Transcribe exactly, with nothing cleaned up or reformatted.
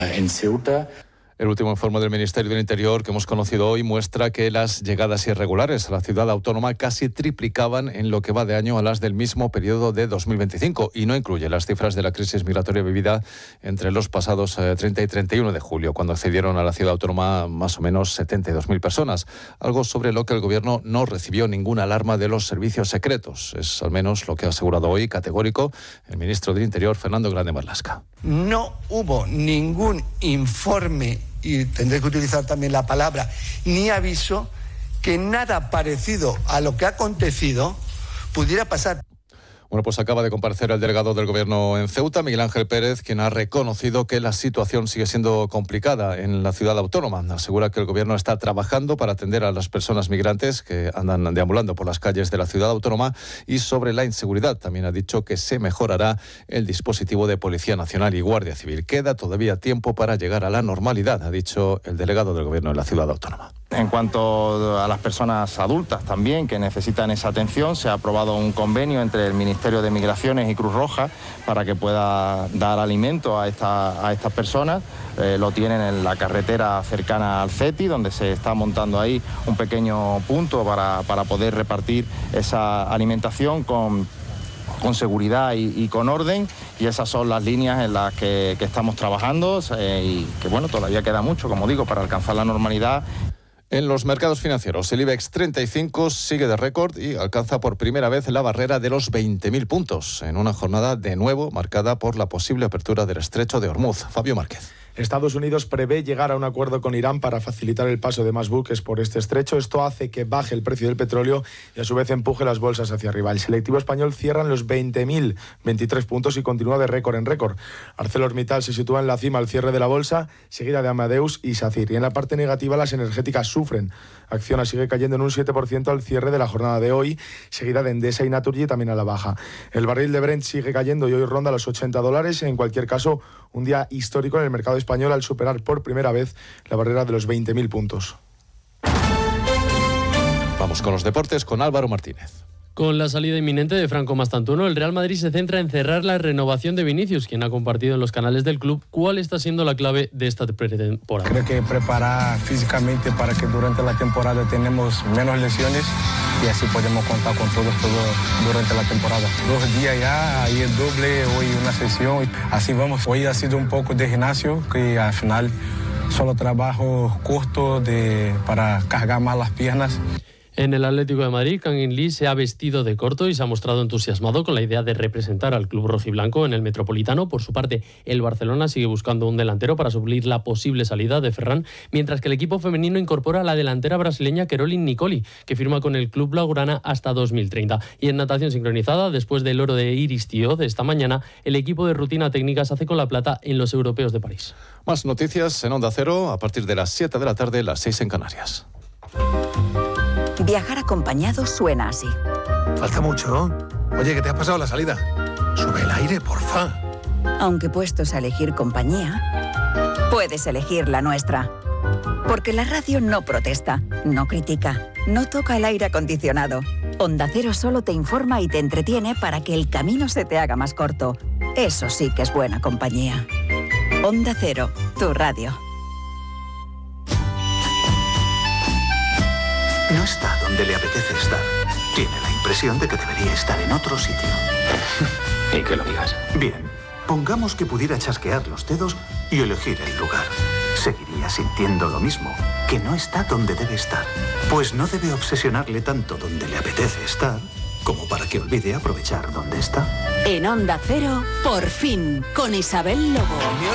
En Ceuta. El último informe del Ministerio del Interior que hemos conocido hoy muestra que las llegadas irregulares a la ciudad autónoma casi triplicaban en lo que va de año a las del mismo periodo de dos mil veinticinco y no incluye las cifras de la crisis migratoria vivida entre los pasados treinta y treinta y uno de julio, cuando accedieron a la ciudad autónoma más o menos setenta y dos mil personas, algo sobre lo que el Gobierno no recibió ninguna alarma de los servicios secretos. Es al menos lo que ha asegurado hoy categórico el ministro del Interior, Fernando Grande Marlaska. No hubo ningún informe, y tendré que utilizar también la palabra, ni aviso, que nada parecido a lo que ha acontecido pudiera pasar. Bueno, pues acaba de comparecer el delegado del Gobierno en Ceuta, Miguel Ángel Pérez, quien ha reconocido que la situación sigue siendo complicada en la ciudad autónoma. Asegura que el Gobierno está trabajando para atender a las personas migrantes que andan deambulando por las calles de la ciudad autónoma, y sobre la inseguridad también ha dicho que se mejorará el dispositivo de Policía Nacional y Guardia Civil. Queda todavía tiempo para llegar a la normalidad, ha dicho el delegado del Gobierno en la ciudad autónoma. En cuanto a las personas adultas también que necesitan esa atención, se ha aprobado un convenio entre el Ministerio de Migraciones y Cruz Roja para que pueda dar alimento a, esta, a estas personas. Eh, lo tienen en la carretera cercana al CETI, donde se está montando ahí un pequeño punto para, para poder repartir esa alimentación con... con seguridad y, y con orden, y esas son las líneas en las que, que estamos trabajando eh, y que bueno, todavía queda mucho, como digo, para alcanzar la normalidad. En los mercados financieros, el IBEX treinta y cinco sigue de récord y alcanza por primera vez la barrera de los veinte mil puntos, en una jornada de nuevo marcada por la posible apertura del estrecho de Hormuz. Fabio Márquez. Estados Unidos prevé llegar a un acuerdo con Irán para facilitar el paso de más buques por este estrecho. Esto hace que baje el precio del petróleo y a su vez empuje las bolsas hacia arriba. El selectivo español cierra en los veinte mil veintitrés puntos y continúa de récord en récord. ArcelorMittal se sitúa en la cima al cierre de la bolsa, seguida de Amadeus y SACIR. Y en la parte negativa las energéticas sufren. Acciona sigue cayendo en un siete por ciento al cierre de la jornada de hoy, seguida de Endesa y Naturgy también a la baja. El barril de Brent sigue cayendo y hoy ronda los ochenta dólares. En cualquier caso, un día histórico en el mercado español al superar por primera vez la barrera de los veinte mil puntos. Vamos con los deportes con Álvaro Martínez. Con la salida inminente de Franco Mastantuono, el Real Madrid se centra en cerrar la renovación de Vinicius, quien ha compartido en los canales del club cuál está siendo la clave de esta temporada. Creo que preparar físicamente para que durante la temporada tenemos menos lesiones y así podemos contar con todos todo durante la temporada. Dos días ya, ahí el doble, hoy una sesión, así vamos. Hoy ha sido un poco de gimnasio, que al final solo trabajo corto de, para cargar más las piernas. En el Atlético de Madrid, Kang-in Lee se ha vestido de corto y se ha mostrado entusiasmado con la idea de representar al club rojiblanco en el Metropolitano. Por su parte, el Barcelona sigue buscando un delantero para suplir la posible salida de Ferran, mientras que el equipo femenino incorpora a la delantera brasileña Caroline Nicoli, que firma con el club blaugrana hasta dos mil treinta. Y en natación sincronizada, después del oro de Iris Tío de esta mañana, el equipo de rutina técnica se hace con la plata en los europeos de París. Más noticias en Onda Cero a partir de las siete de la tarde, las seis en Canarias. Viajar acompañado suena así. Falta mucho. Oye, ¿qué te has pasado la salida? Sube el aire, porfa. Aunque puestos a elegir compañía, puedes elegir la nuestra. Porque la radio no protesta, no critica, no toca el aire acondicionado. Onda Cero solo te informa y te entretiene para que el camino se te haga más corto. Eso sí que es buena compañía. Onda Cero, tu radio. No está donde le apetece estar. Tiene la impresión de que debería estar en otro sitio. Y que lo digas. Bien, pongamos que pudiera chasquear los dedos y elegir el lugar. Seguiría sintiendo lo mismo, que no está donde debe estar. Pues no debe obsesionarle tanto donde le apetece estar, como para que olvide aprovechar donde está. En Onda Cero, por fin, con Isabel Lobo.